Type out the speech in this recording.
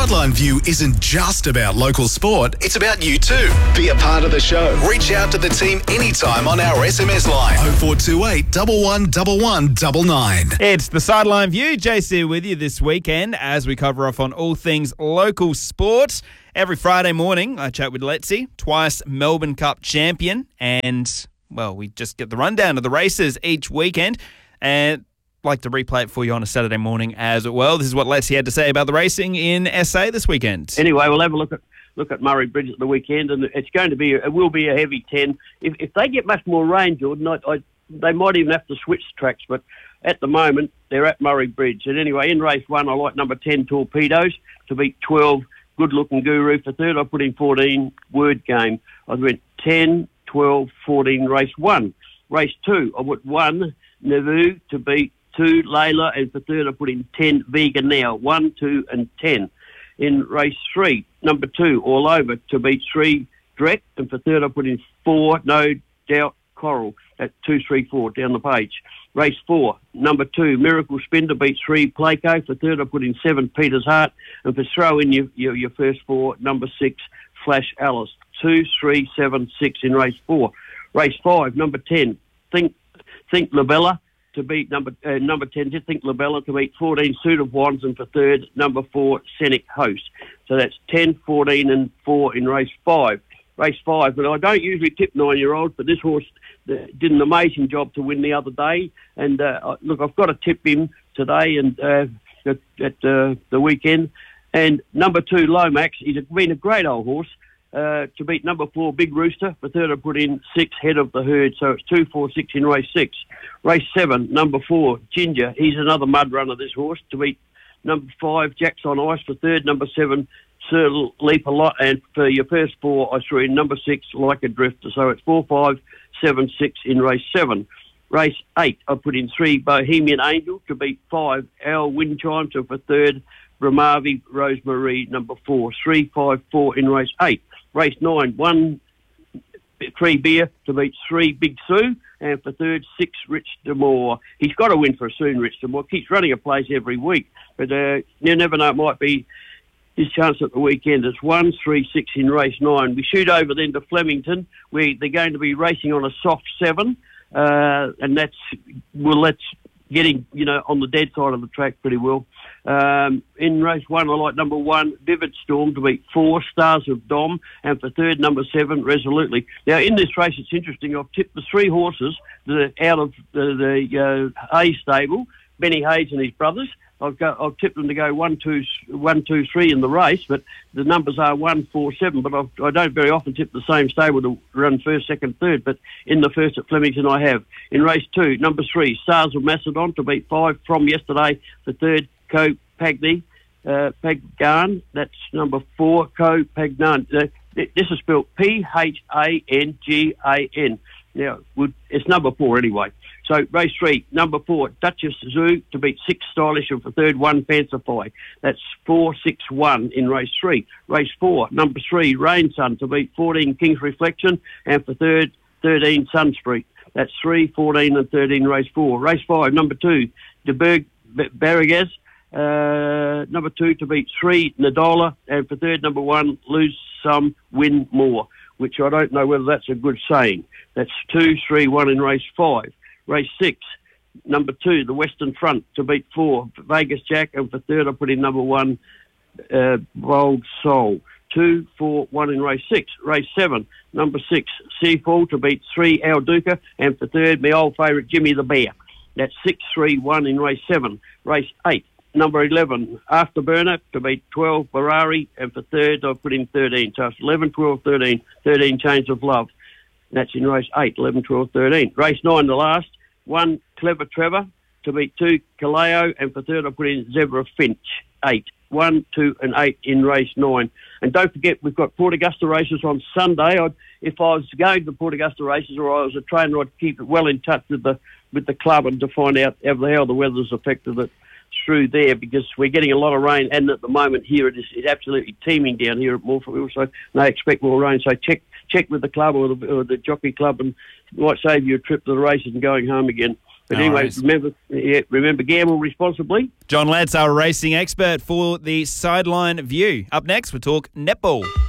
Sideline View isn't just about local sport, it's about you too. Be a part of the show. Reach out to the team anytime on our SMS line 0428 111199. It's the Sideline View. JC with you this weekend as we cover off on all things local sport. Every Friday morning, I chat with Letzi, twice Melbourne Cup champion, and, well, we just get the rundown of the races each weekend, and like to replay it for you on a Saturday morning as well. This is what Letzi had to say about the racing in SA this weekend. Anyway, we'll have a look at Murray Bridge at the weekend, and it will be a heavy 10. If they get much more rain, Jordan, they might even have to switch tracks, but at the moment they're at Murray Bridge. And anyway, in race 1, I like number 10 Torpedoes to beat 12 Good Looking Guru. For third, I put in 14 Word Game. I went 10, 12, 14 race 1. Race 2, I put 1 Nauvoo to beat 2 Layla, and for third I put in 10 Vegan Now, 1, 2 and 10. In race 3, number 2 All Over to beat 3 Drek, and for third I put in 4 No Doubt Coral at 2, 3, 4 down the page. Race 4, number 2 Miracle Spin to beat 3 Placo, for third I put in 7 Peter's Heart, and for throw in your first 4, number 6 Flash Alice, 2, 3, 7, 6 in race 4. Race 5, number 10 Think Labella to beat number 10, Think Labella to beat 14 Suit of Wands, and for third, number 4 Scenic Host. So that's 10, 14 and 4 in race 5. Race 5, but I don't usually tip 9-year-olds, but this horse did an amazing job to win the other day. And look, I've got to tip him today and at the weekend. And number 2 Lomax, he's been a great old horse. To beat number 4 Big Rooster. For third I put in 6 Head of the Herd, so it's 2, 4, 6 in race 6. Race 7, number 4 Ginger, he's another mud runner, this horse, to beat number 5 Jacks on Ice. For third, number 7 Sir Leap a Lot, and for your first 4 I threw in number 6 Like a Drifter, so it's 4, 5, 7, 6 in race 7. Race 8 I put in 3 Bohemian Angel to beat 5 Our Wind Chime, so for third Brahmavi Rosemary number 4, 3, 5, 4 in race 8. Race 9, 1 3 Beer to beat 3 Big Sue, and for third, 6 Rich Demore. He's got to win for a soon, Rich Demore. Keeps running a place every week, but you never know, it might be his chance at the weekend. It's 1, 3, 6 in race 9. We shoot over then to Flemington, where they're going to be racing on a soft 7, and that's getting, on the dead side of the track pretty well. In race 1, I like number 1, Vivid Storm to beat 4, Stars of Dom, and for third, number 7, Resolutely. Now, in this race, it's interesting. I've tipped the 3 horses that are out of the Hayes stable, Benny Hayes and his brothers. I've tipped them to go 1, 2, 3 in the race, but the numbers are 1, 4, 7. But I don't very often tip the same stable to run first, second, third. But in the first at Flemington, I have. In race 2, number 3, Stars of Macedon to beat 5 From Yesterday. The third, Co Pagny, Paggan. That's number 4, Co Pagnan. This is spelled Phangan. Now, it's number 4 anyway. So, race 3, number 4, Duchess Zoo to beat 6 Stylish, and for third, 1 Fancify. That's 4, 6, 1 in race 3. Race 4, number 3, Rain Sun to beat 14 King's Reflection, and for third, 13 Sun Street. That's 3, 14 and 13 race 4. Race 5, number 2, De Berg Barragas, number 2 to beat 3 Nadola, and for third, number 1, Lose Some, Win More, which I don't know whether that's a good saying. That's 2, 3, 1 in race 5. Race 6, number 2, the Western Front to beat 4 Vegas Jack, and for third I put in number 1 Bold Soul. 2, 4, 1 in race 6. Race 7, number 6 Seafall to beat 3 Al Duca, and for third, my old favourite Jimmy the Bear. That's 6, 3, 1 in race 7. Race 8, number 11 Afterburner to beat 12 Ferrari, and for third I put in 13. So it's 11, 12, 13 Chains of Love. That's in race 8, 11, 12, 13. Race 9, the last, 1 Clever Trevor to beat 2 Kaleo, and for third I put in Zebra Finch, 8. 1, 2 and 8 in race 9. And don't forget, we've got Port Augusta races on Sunday. If I was going to the Port Augusta races or I was a trainer, I'd keep it well in touch with the club and to find out how the weather's affected it through there, because we're getting a lot of rain, and at the moment here it's absolutely teeming down here at Morpheville, so they expect more rain. So check with the club or the jockey club, and it might save you a trip to the races and going home again. But No anyway, worries. remember gamble responsibly. John Ladd's our racing expert for the Sideline View. Up next, we'll talk netball.